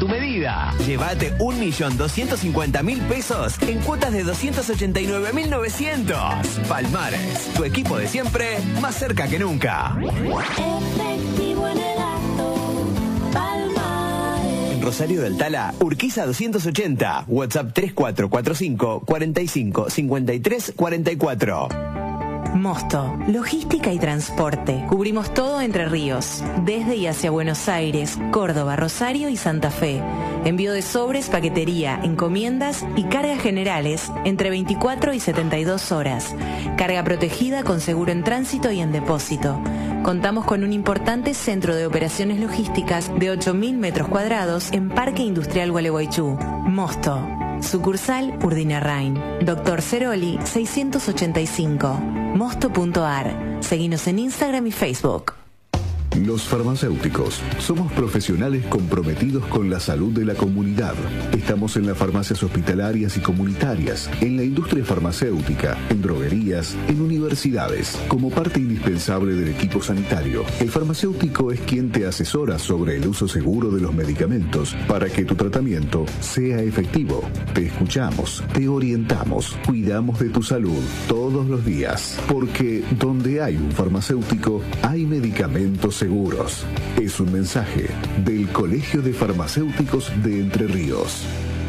tu medida. Llévate 1.250.000 pesos en cuotas de 289.900. Palmares, tu equipo de siempre, más cerca que nunca. Efectivo en el acto, Palmares. En Rosario del Tala, Urquiza 280, WhatsApp 3445 45 53 44. Mosto, logística y transporte. Cubrimos todo Entre Ríos, desde y hacia Buenos Aires, Córdoba, Rosario y Santa Fe. Envío de sobres, paquetería, encomiendas y cargas generales entre 24 y 72 horas. Carga protegida con seguro en tránsito y en depósito. Contamos con un importante centro de operaciones logísticas de 8.000 metros cuadrados en Parque Industrial Gualeguaychú. Mosto. Sucursal Urdinarrain. Doctor Ceroli 685. Mosto.ar. Seguinos en Instagram y Facebook. Los farmacéuticos somos profesionales comprometidos con la salud de la comunidad. Estamos en las farmacias hospitalarias y comunitarias, en la industria farmacéutica, en droguerías, en universidades. Como parte indispensable del equipo sanitario, el farmacéutico es quien te asesora sobre el uso seguro de los medicamentos para que tu tratamiento sea efectivo. Te escuchamos, te orientamos, cuidamos de tu salud todos los días, porque donde hay un farmacéutico, hay medicamentos seguros. Es un mensaje del Colegio de Farmacéuticos de Entre Ríos.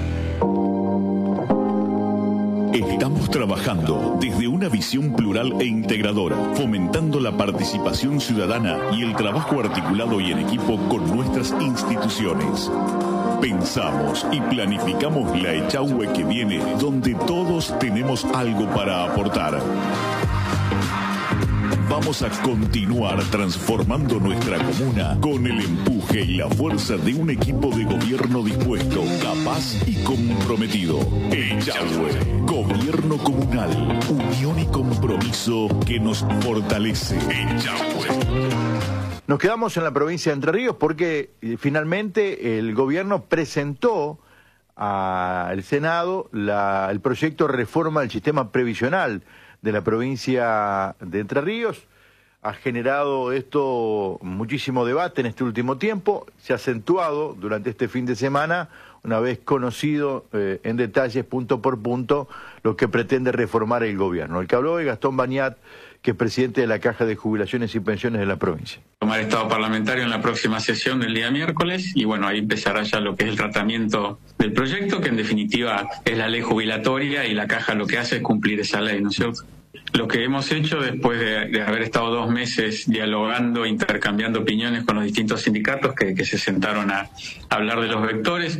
Estamos trabajando desde una visión plural e integradora, fomentando la participación ciudadana y el trabajo articulado y en equipo con nuestras instituciones. Pensamos y planificamos la Echagüe que viene, donde todos tenemos algo para aportar. Vamos a continuar transformando nuestra comuna con el empuje y la fuerza de un equipo de gobierno dispuesto, capaz y comprometido. Echagüe, gobierno comunal, unión y compromiso que nos fortalece. Echagüe. Nos quedamos en la provincia de Entre Ríos porque finalmente el gobierno presentó al Senado el proyecto de reforma del sistema previsional de la provincia de Entre Ríos. Ha generado esto muchísimo debate en este último tiempo, se ha acentuado durante este fin de semana, una vez conocido en detalles punto por punto lo que pretende reformar el gobierno. El que habló es Gastón Bañat, que es presidente de la Caja de Jubilaciones y Pensiones de la provincia. Tomar estado parlamentario en la próxima sesión del día miércoles y bueno, ahí empezará ya lo que es el tratamiento del proyecto, que en definitiva es la ley jubilatoria y la Caja lo que hace es cumplir esa ley, ¿no es cierto? Lo que hemos hecho después de haber estado 2 meses dialogando, intercambiando opiniones con los distintos sindicatos que se sentaron a hablar de los vectores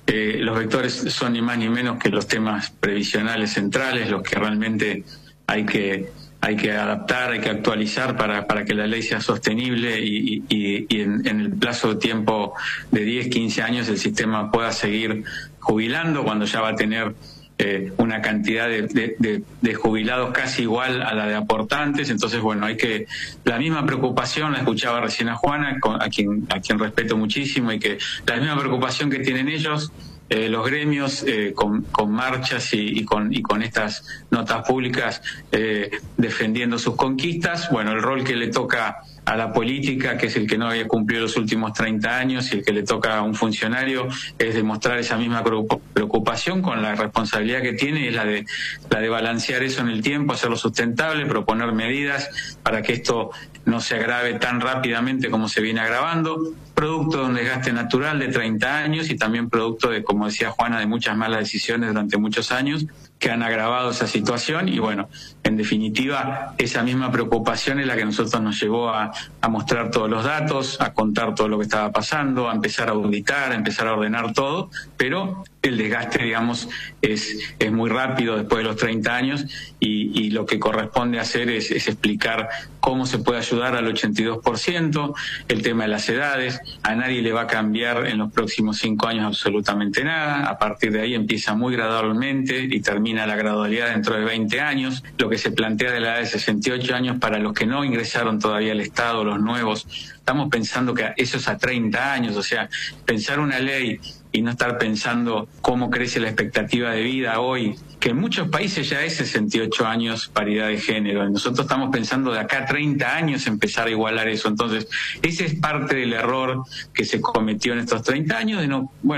son ni más ni menos que los temas previsionales centrales, los que realmente hay que adaptar, hay que actualizar para que la ley sea sostenible y en el plazo de tiempo de 10, 15 años el sistema pueda seguir jubilando cuando ya va a tener una cantidad de jubilados casi igual a la de aportantes. Entonces, bueno, la misma preocupación, la escuchaba recién a Juana, a quien respeto muchísimo, y que la misma preocupación que tienen ellos, los gremios, con marchas y con estas notas públicas defendiendo sus conquistas. Bueno, el rol que le toca a la política, que es el que no había cumplido los últimos 30 años, y el que le toca a un funcionario, es demostrar esa misma preocupación con la responsabilidad que tiene, es la de balancear eso en el tiempo, hacerlo sustentable, proponer medidas para que esto no se agrave tan rápidamente como se viene agravando, producto de un desgaste natural de 30 años y también producto de, como decía Juana, de muchas malas decisiones durante muchos años que han agravado esa situación. Y bueno, en definitiva, esa misma preocupación es la que a nosotros nos llevó a mostrar todos los datos, a contar todo lo que estaba pasando, a empezar a auditar, a empezar a ordenar todo, pero el desgaste, digamos, es muy rápido después de los 30 años y lo que corresponde hacer es explicar cómo se puede ayudar al 82%, el tema de las edades. A nadie le va a cambiar en los próximos 5 años absolutamente nada. A partir de ahí empieza muy gradualmente y termina la gradualidad dentro de 20 años. Lo que se plantea de la edad de 68 años para los que no ingresaron todavía al Estado, los nuevos, estamos pensando que eso es a 30 años. O sea, pensar una ley y no estar pensando cómo crece la expectativa de vida hoy, que en muchos países ya es 68 años paridad de género. Nosotros estamos pensando de acá a 30 años empezar a igualar eso. Entonces, ese es parte del error que se cometió en estos 30 años, de no, bueno,